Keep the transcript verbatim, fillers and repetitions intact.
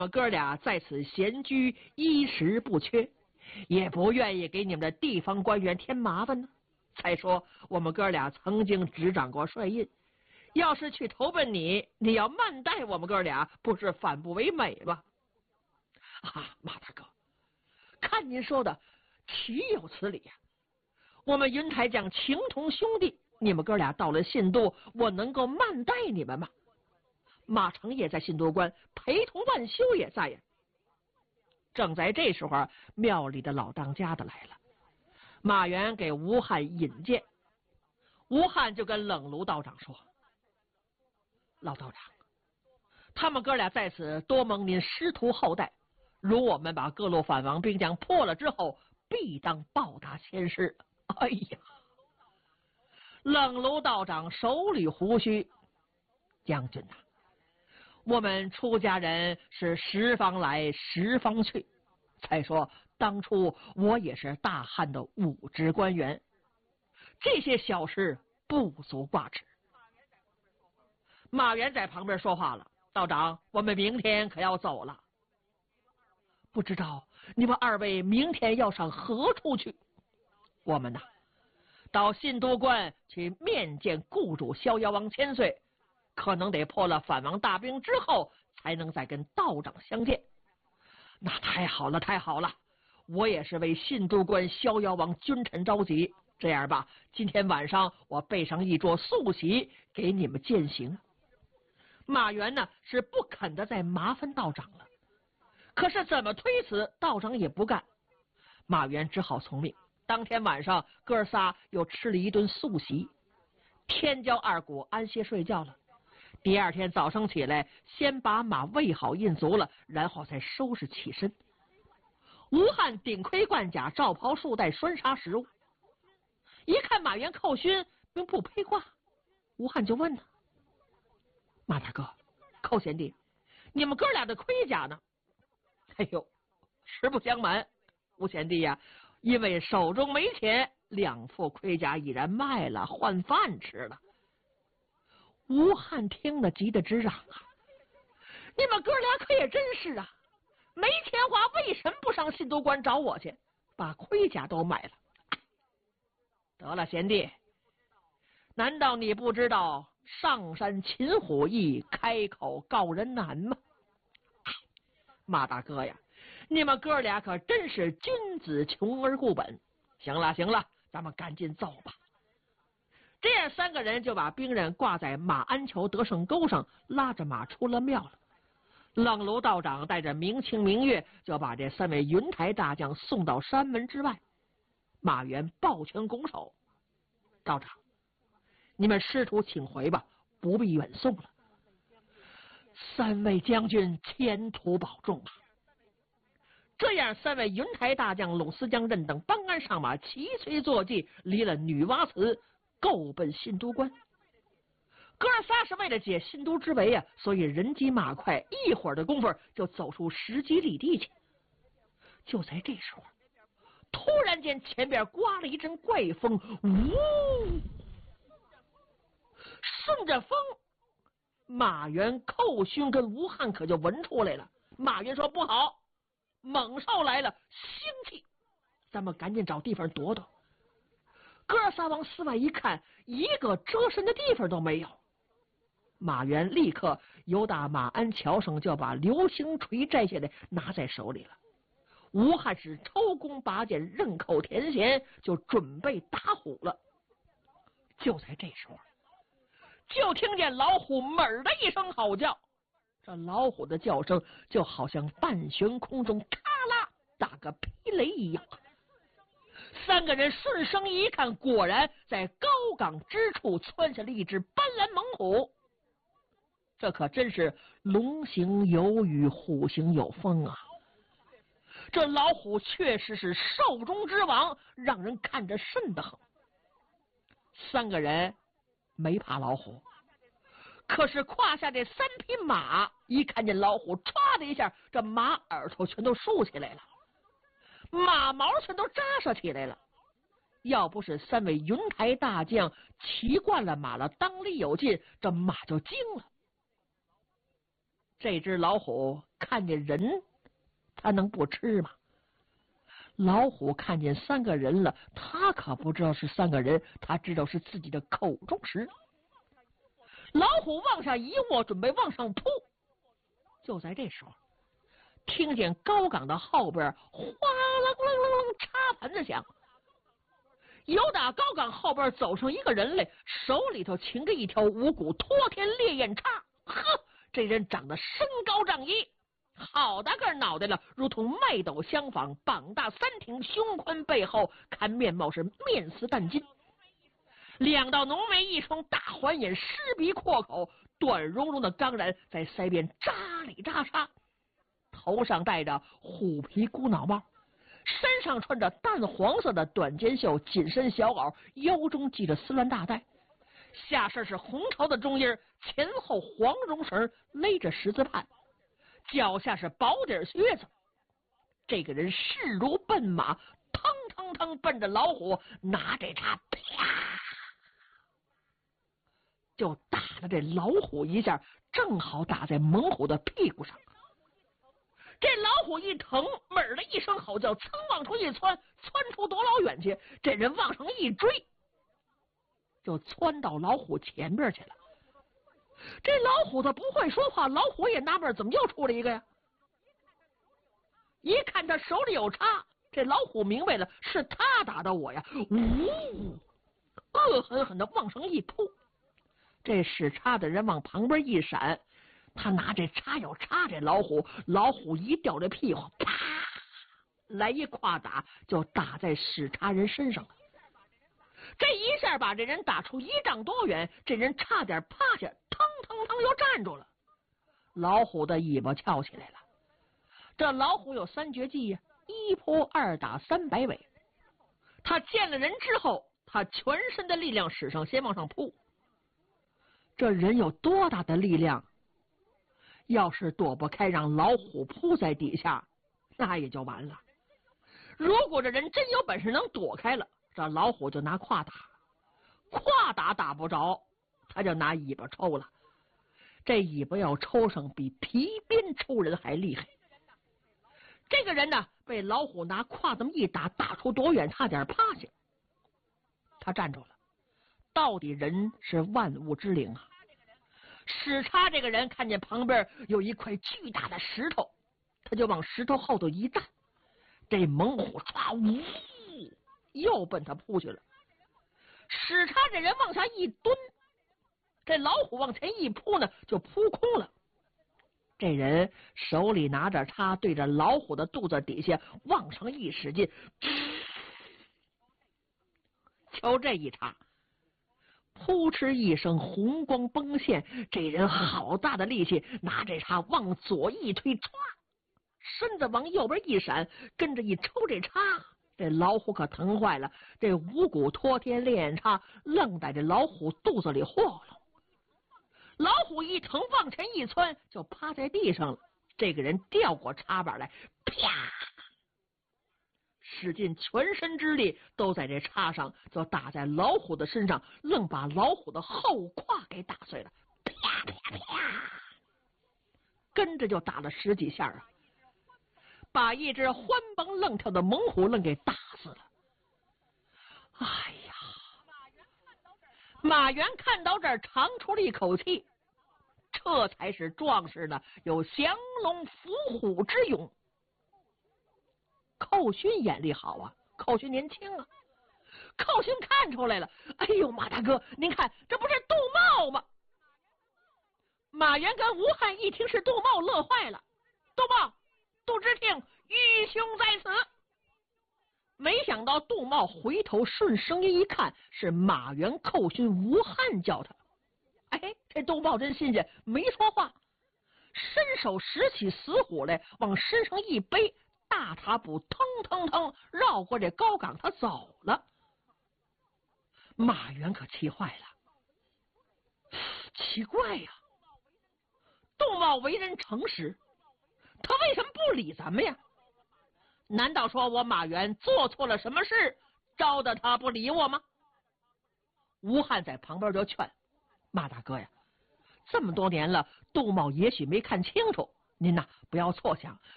们哥俩在此闲居，衣食不缺，也不愿意给你们的地方官员添麻烦呢。再说我们哥俩曾经执掌过帅印，要是去投奔你，你要慢待我们哥俩，不是反不为美吗？啊，马大哥，看您说的岂有此理呀、啊！我们云台将情同兄弟，你们哥俩到了信都，我能够慢待你们吗？马成也在信都关，陪同万修也在呀。正在这时候，庙里的老当家的来了。马元给吴汉引荐，吴汉就跟冷炉道长说：“老道长，他们哥俩在此多蒙您师徒厚待，如我们把各路反王兵将破了之后，必当报答先师。”哎呀，冷炉道长手捋胡须，将军呐、啊，我们出家人是十方来十方去。再说当初我也是大汉的武职官员，这些小事不足挂齿。马元在旁边说话了：“道长，我们明天可要走了，不知道你们二位明天要上何处去？”我们呐，到信都关去面见雇主逍遥王千岁，可能得破了反王大兵之后，才能再跟道长相见。那太好了，太好了！我也是为信都关逍遥王君臣着急。这样吧，今天晚上我备上一桌素席给你们饯行。马元呢是不肯的再麻烦道长了，可是怎么推辞，道长也不干。马元只好从命。当天晚上，哥仨又吃了一顿素席，天骄二鼓安歇睡觉了。第二天早上起来，先把马喂好印足了，然后才收拾起身。吴汉顶盔贯甲，罩袍束带，拴纱食物。一看马元寇勋并不披挂，吴汉就问呢：“马大哥，寇贤弟，你们哥俩的盔甲呢？”哎呦，实不相瞒，吴贤弟呀、啊，因为手中没钱，两副盔甲已然卖了，换饭吃了。吴汉听得急得直嚷啊：“你们哥俩可也真是啊！没钱花，为什么不上信都关找我去？把盔甲都买了。”得了，贤弟，难道你不知道上山擒虎易，开口告人难吗？马大哥呀，你们哥俩可真是君子穷而固本。行了行了，咱们赶紧走吧。这样三个人就把兵刃挂在马鞍桥得胜沟上，拉着马出了庙了。冷炉道长带着明清明月，就把这三位云台大将送到山门之外。马元抱拳拱手：“道长，你们师徒请回吧，不必远送了。三位将军前途保重啊！”这样，三位云台大将鲁思江任等帮鞍上马，齐催坐骑，离了女娲祠，够奔信都关。哥仨是为了解信都之围啊，所以人急马快，一会儿的功夫就走出十几里地去。就在这时候，突然间前边刮了一阵怪风，呜！顺着风，马元、寇勋跟吴汉可就闻出来了。马元说：“不好，猛兽来了，腥气，咱们赶紧找地方躲躲。”哥仨往寺外一看，一个遮身的地方都没有。马元立刻由打马鞍桥上就把流星锤摘下来，拿在手里了。吴汉是抽弓拔箭，刃扣田弦，就准备打虎了。就在这时候，就听见老虎猛的一声吼叫，这老虎的叫声就好像半悬空中咔啦打个霹雷一样。三个人顺声一看，果然在高岗之处窜下了一只斑斓猛虎。这可真是龙行有雨，虎行有风啊！这老虎确实是兽中之王，让人看着瘆得很。三个人没怕老虎，可是胯下这三匹马一看见老虎，唰的一下，这马耳朵全都竖起来了，马毛全都扎实起来了。要不是三位云台大将骑惯了马了，当力有劲，这马就惊了。这只老虎看见人，他能不吃吗？老虎看见三个人了，他可不知道是三个人，他知道是自己的口中食。老虎往下一卧，准备往上扑。就在这时候，听见高岗的后边哗啦啦啦啦插盘子响，由打高岗后边走上一个人来，手里头擎着一条五谷托天烈焰叉。呵，这人长得身高丈一，好大个脑袋了，如同麦斗相仿，膀大三挺，胸宽背厚，看面貌是面似淡金。两道浓眉，一双大环眼，狮鼻阔口，短茸茸的钢髯在腮边扎里扎沙，头上戴着虎皮孤脑帽，身上穿着淡黄色的短肩袖紧身小袄，腰中系着丝乱大带，下身是红绸的中衣，前后黄绒绳勒着十字畔，脚下是薄底靴子。这个人势如奔马，腾腾腾奔着老虎，拿着他啪就打了这老虎一下，正好打在猛虎的屁股上。这老虎一疼，猛的一声吼叫，噌往出一窜，窜出多老远去？这人往上一追，就窜到老虎前边去了。这老虎他不会说话，老虎也纳闷，怎么又出来一个呀？一看他手里有叉，这老虎明白了，是他打的我呀！呜，恶狠狠的往上一扑。这使叉的人往旁边一闪，他拿这叉要插这老虎，老虎一掉这屁股，啪，来一胯打，就打在使叉人身上了。这一下把这人打出一丈多远，这人差点趴下，腾腾腾又站住了。老虎的尾巴翘起来了。这老虎有三绝技呀，一扑二打三摆尾。他见了人之后，他全身的力量使上，先往上扑。这人有多大的力量？要是躲不开，让老虎扑在底下，那也就完了。如果这人真有本事能躲开了，这老虎就拿胯打，胯打打不着，他就拿尾巴抽了。这尾巴要抽上，比皮鞭抽人还厉害。这个人呢，被老虎拿胯这么一打，打出多远，差点趴下。他站住了。到底人是万物之灵啊！使叉这个人看见旁边有一块巨大的石头，他就往石头后头一站，这猛虎唰呜又奔他扑去了。使叉这人往下一蹲，这老虎往前一扑呢，就扑空了。这人手里拿着叉，对着老虎的肚子底下往上一使劲，瞧这一插，扑哧一声，红光崩现。这人好大的力气，拿这叉往左一推，歘，身子往右边一闪，跟着一抽这叉，这老虎可疼坏了。这五谷托天烈焰叉愣在这老虎肚子里和弄。老虎一疼，往前一窜，就趴在地上了。这个人掉过插板来，啪，使尽全身之力都在这叉上，就打在老虎的身上，愣把老虎的后胯给打碎了，啪啪啪，跟着就打了十几下啊，把一只欢蹦愣跳的猛虎愣给打死了。哎呀，马原看到这儿长出了一口气，这才是壮士呢，有降龙伏虎之勇。寇勋眼力好啊，寇勋年轻啊，寇勋看出来了。哎呦，马大哥，您看这不是杜茂吗？马原跟吴汉一听是杜茂，乐坏了。杜茂，杜之听，愚兄在此。没想到杜茂回头顺声音一看，是马原、寇勋、吴汉叫他。哎，这杜茂真新鲜，没说话，伸手拾起死虎来，往身上一背，大踏步腾腾腾绕过这高岗，他走了。马原可气坏了，奇怪呀，杜茂为人诚实，他为什么不理咱们呀？难道说我马原做错了什么事，招得他不理我吗？吴汉在旁边就劝马大哥呀，这么多年了，杜茂也许没看清楚， 您呐不要错想，